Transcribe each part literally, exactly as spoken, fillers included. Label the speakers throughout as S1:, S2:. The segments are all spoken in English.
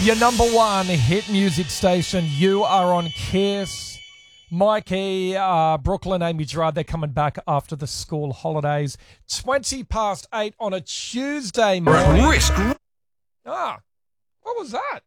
S1: Your number one hit music station. You are on Kiss. Mikey, uh, Brooklyn, Amy Gerard, they're coming back after the school holidays. twenty past eight on a Tuesday morning.
S2: Risk.
S1: Ah, what was that?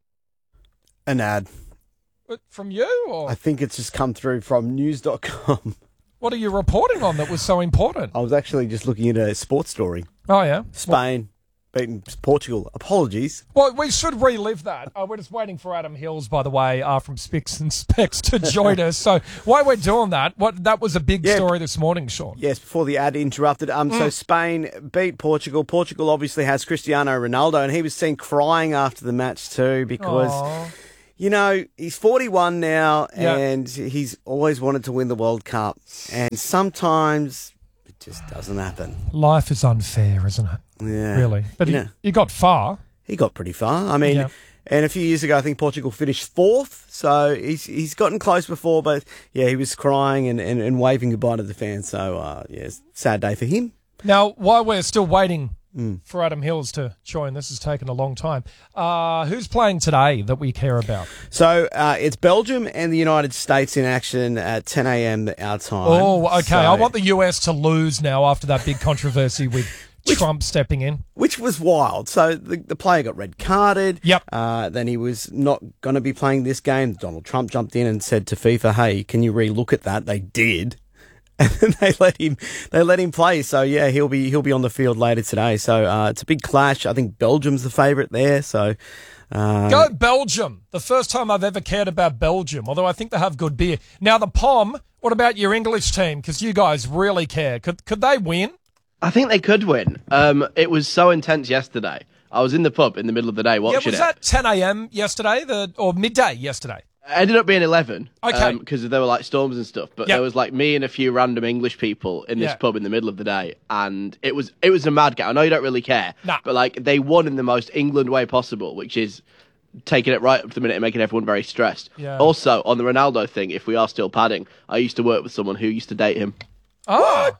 S3: An ad.
S1: What, from you? Or
S3: I think it's just come through from news dot com.
S1: what are you reporting on that was so important?
S3: I was actually just looking at a sports story.
S1: Oh, yeah?
S3: Spain beating Portugal. Apologies.
S1: Well, we should relive that. Uh, we're just waiting for Adam Hills, by the way, uh, from Spicks and Specs to join us. So while we're doing that, what that was a big
S3: Yeah.
S1: story this morning, Sean.
S3: Yes, before the ad interrupted. Um, So Spain beat Portugal. Portugal obviously has Cristiano Ronaldo, and he was seen crying after the match too because,
S1: Aw.
S3: you know, he's forty-one now,
S1: Yeah.
S3: and he's always wanted to win the World Cup. And sometimes it just doesn't happen.
S1: Life is unfair, isn't it?
S3: Yeah.
S1: Really. But
S3: You
S1: he,
S3: know,
S1: he got far.
S3: he got pretty far. I mean,
S1: Yeah.
S3: and a few years ago, I think Portugal finished fourth. So he's he's gotten close before, but yeah, he was crying and, and, and waving goodbye to the fans. So, uh, yeah, it's a sad day for him.
S1: Now, while we're still waiting
S3: Mm.
S1: for Adam Hills to join, this has taken a long time. Uh, who's playing today that we care about?
S3: So uh, it's Belgium and the United States in action at ten a.m. our time.
S1: Oh, okay.
S3: So-
S1: I want the U S to lose now after that big controversy with Trump stepping in.
S3: Which was wild. So the, the player got red carded.
S1: Yep.
S3: Uh, then he was not going to be playing this game. Donald Trump jumped in and said to FIFA, "Hey, can you re-look at that?" They did, and then they let him. They let him play. So yeah, he'll be he'll be on the field later today. So uh, it's a big clash. I think Belgium's the favourite there. So. Uh,
S1: Go Belgium. The first time I've ever cared about Belgium, although I think they have good beer. Now, the P O M, what about your English team? Because you guys really care. Could could they win?
S4: I think they could win. Um, it was so intense yesterday. I was in the pub in the middle of the day
S1: Yeah,
S4: watching
S1: was
S4: it.
S1: that ten a.m. yesterday the or midday yesterday?
S4: It ended up being eleven.
S1: Okay.
S4: Because there were like storms and stuff. But
S1: Yep.
S4: there was like me and a few random English people in this
S1: Yeah.
S4: pub in the middle of the day. And it was it was a mad game. I know you don't really care.
S1: Nah.
S4: But like they won in the most England way possible, which is taking it right up to the minute and making everyone very stressed.
S1: Yeah.
S4: Also, on the Ronaldo thing, if we are still padding, I used to work with someone who used to date him.
S1: Oh,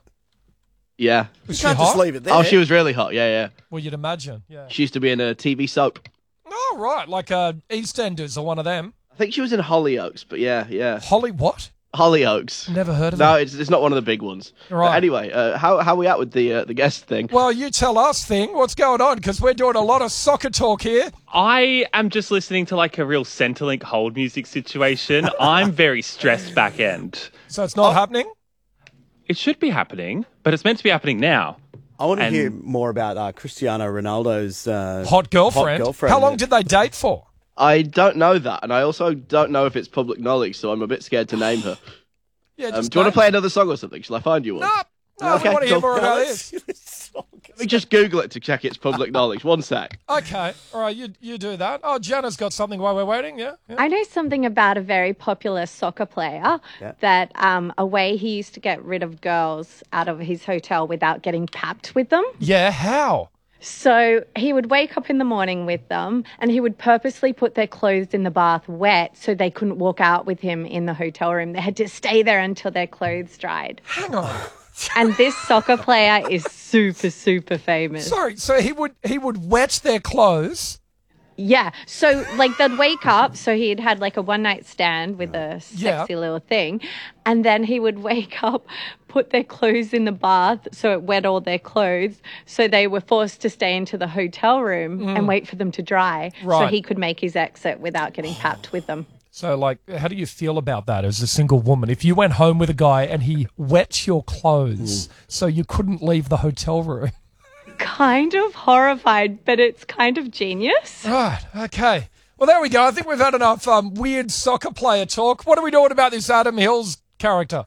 S4: Yeah.
S1: was
S3: you
S1: she
S3: can't
S1: hot?
S3: just leave it there.
S4: Oh, she was really hot. Yeah, yeah.
S1: Well, you'd imagine. Yeah.
S4: She used to be in a T V soap.
S1: Oh, right. Like uh, EastEnders or one of them.
S4: I think she was in Hollyoaks, but yeah, yeah.
S1: Holly, what?
S4: Hollyoaks.
S1: Never heard of
S4: No,
S1: it.
S4: it's it's not one of the big ones.
S1: Right.
S4: But anyway, uh, how how are we out with the uh, the guest thing?
S1: Well, you tell us, thing. What's going on? Because we're doing a lot of soccer talk here.
S5: I am just listening to like a real Centrelink hold music situation. I'm very stressed back end.
S1: So it's not happening?
S5: It should be happening, but it's meant to be happening now.
S3: I want to
S5: And-
S3: hear more about uh, Cristiano Ronaldo's uh,
S1: Hot girlfriend.
S3: Hot girlfriend.
S1: How long did they date for?
S4: I don't know that, and I also don't know if it's public knowledge, so I'm a bit scared to name her.
S1: Yeah,
S4: Um,
S1: just
S4: do you want
S1: name-
S4: to play another song or something? Shall I find you one?
S1: No, no,
S4: Okay,
S1: we want to hear
S4: cool.
S1: more
S3: No,
S1: about
S3: let's-
S1: this.
S3: let's talk.
S4: Let me just Google it to check it's public knowledge. One sec.
S1: Okay, all right, you you do that. Oh, Jana's got something while we're waiting, yeah? yeah.
S6: I know something about a very popular soccer player
S3: Yeah.
S6: that um, a way he used to get rid of girls out of his hotel without getting papped with them.
S1: Yeah, how?
S6: So he would wake up in the morning with them and he would purposely put their clothes in the bath wet so they couldn't walk out with him in the hotel room. They had to stay there until their clothes dried.
S1: Hang on.
S6: And this soccer player is super, super famous.
S1: Sorry, so he would he would wet their clothes.
S6: Yeah. So, like, they'd wake up. So, he'd had like a one night stand with a
S1: Yeah.
S6: sexy little thing. And then he would wake up, put their clothes in the bath. So, it wet all their clothes. So, they were forced to stay into the hotel room and wait for them to dry. So,
S1: Right.
S6: he could make his exit without getting papped with them.
S1: So, like, how do you feel about that as a single woman? If you went home with a guy and he wet your clothes so you couldn't leave the hotel room.
S6: Kind of horrified, but it's kind of genius.
S1: Right, okay. Well, there we go. I think we've had enough um, weird soccer player talk. What are we doing about this Adam Hills character?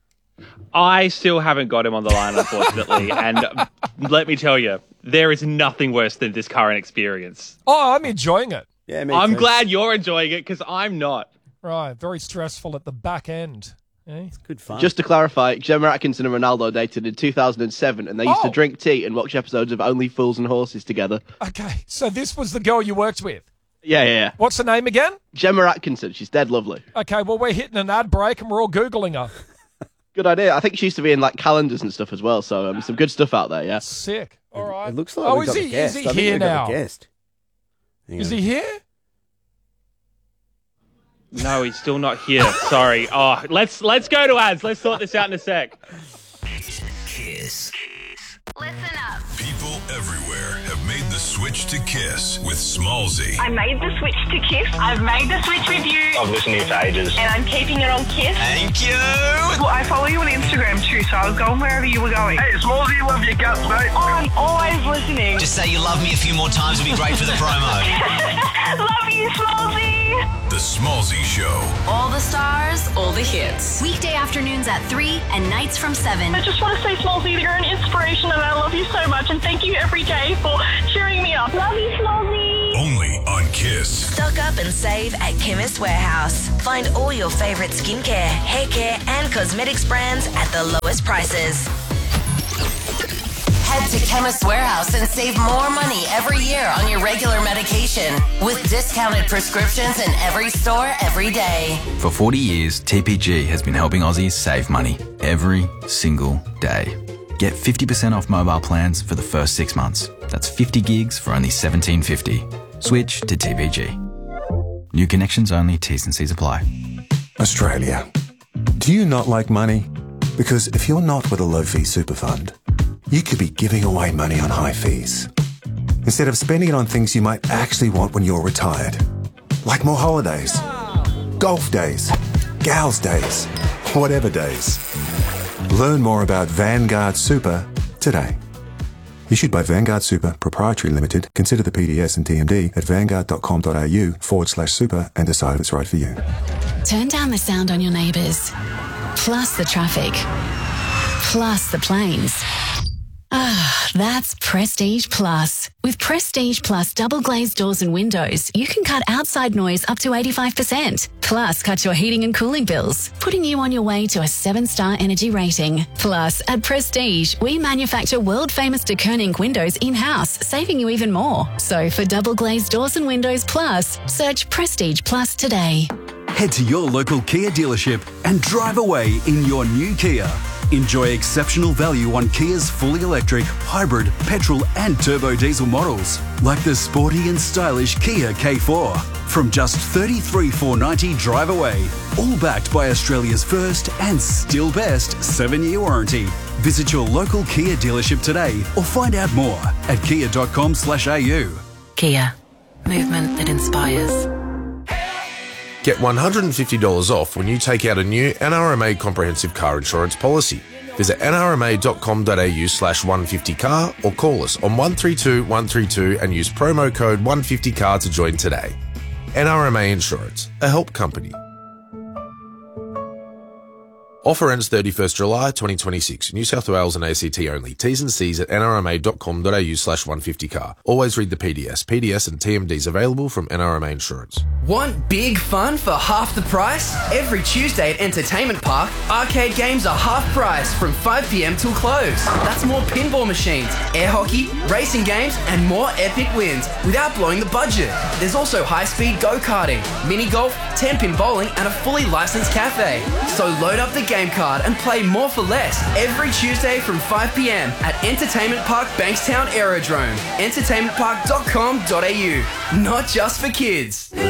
S5: I still haven't got him on the line, unfortunately. and let me tell you, there is nothing worse than this current experience.
S1: Oh, I'm enjoying it.
S3: Yeah, me
S5: I'm
S3: too.
S5: glad you're enjoying it because I'm not.
S1: Right, very stressful at the back end. Eh?
S3: Good fun.
S4: Just to clarify, Gemma Atkinson and Ronaldo dated in two thousand seven, and they used
S1: Oh.
S4: to drink tea and watch episodes of Only Fools and Horses together.
S1: Okay, so this was the girl you worked with.
S4: Yeah, yeah, yeah.
S1: What's her name again?
S4: Gemma Atkinson, she's dead lovely.
S1: Okay, well, we're hitting an ad break and we're all Googling her.
S4: Good idea. I think she used to be in like calendars and stuff as well, so um, some good stuff out there, yeah.
S1: Sick. All right.
S3: It looks like
S1: oh,
S3: we've
S1: is
S3: got
S1: he,
S3: a guest.
S1: is he
S3: I think
S1: here
S3: we've got
S1: now?
S3: a guest. Hang
S1: Is
S3: on.
S1: he here?
S5: No, he's still not here. Sorry. Oh, let's let's go to ads. Let's sort this out in a sec.
S2: Kiss.
S7: Listen up.
S2: People everywhere have made the switch to Kiss with Smallzy.
S8: I made the switch to Kiss. I've made the switch with you.
S9: I've listened to you for ages.
S8: And I'm keeping it on Kiss.
S2: Thank you.
S8: Well, I follow you on Instagram too, so I was going wherever you were going.
S9: Hey, Smallzy, love your guts, mate.
S8: Oh, I'm always listening.
S10: Just say you love me a few more times would be great for the promo.
S8: Love you, Smallzy.
S2: The Smallzy Show.
S7: All the stars, all the hits. Weekday afternoons at three and nights from seven.
S8: I just want to say, Smallzy, that you're an inspiration and I love you so much and thank you every day for cheering me up. Love you, Smallzy.
S2: Only on Kiss.
S7: Stock up and save at Chemist Warehouse. Find all your favourite skincare, hair care and cosmetics brands at the lowest prices. Head to Chemist Warehouse and save more money every year on your regular medication with discounted prescriptions in every store every day.
S11: For forty years, T P G has been helping Aussies save money every single day. Get fifty percent off mobile plans for the first six months. That's fifty gigs for only seventeen fifty. Switch to T P G. New connections only, T's and C's apply.
S12: Australia. Do you not like money? Because if you're not with a low-fee super fund, you could be giving away money on high fees instead of spending it on things you might actually want when you're retired, like more holidays, golf days, gals days, whatever days. Learn more about Vanguard Super today. Issued by Vanguard Super Proprietary Limited. Consider the P D S and T M D at vanguard.com.au forward slash super and decide if it's right for you.
S7: Turn down the sound on your neighbours, plus the traffic, plus the planes. Ah, that's Prestige Plus. With Prestige Plus double glazed doors and windows, you can cut outside noise up to eighty-five percent. Plus, cut your heating and cooling bills, putting you on your way to a seven-star energy rating. Plus, at Prestige, we manufacture world-famous de Koning windows in-house, saving you even more. So, for double glazed doors and windows plus, search Prestige Plus today.
S13: Head to your local Kia dealership and drive away in your new Kia. Enjoy exceptional value on Kia's fully electric, hybrid, petrol and turbo diesel models, like the sporty and stylish Kia K four. From just thirty-three thousand four hundred ninety dollars drive away, all backed by Australia's first and still best seven-year warranty. Visit your local Kia dealership today or find out more at kia.com slash au.
S7: Kia. Movement that inspires.
S14: Get one hundred fifty dollars off when you take out a new N R M A comprehensive car insurance policy. Visit nrma.com.au slash 150car or call us on one three two one three two and use promo code one fifty car to join today. N R M A Insurance, a help company. Offer ends thirty-first July twenty twenty-six. New South Wales and A C T only. T's and C's at nrma.com.au slash 150car. Always read the P D S. P D S and T M Ds available from N R M A Insurance.
S15: Want big fun for half the price? Every Tuesday at Entertainment Park, arcade games are half price from five p.m. till close. That's more pinball machines, air hockey, racing games, and more epic wins without blowing the budget. There's also high-speed go-karting, mini golf, ten-pin bowling, and a fully licensed cafe. So load up the game card and play more for less every Tuesday from five p.m. at Entertainment Park Bankstown Aerodrome. entertainment park dot com dot a u. Not just for kids.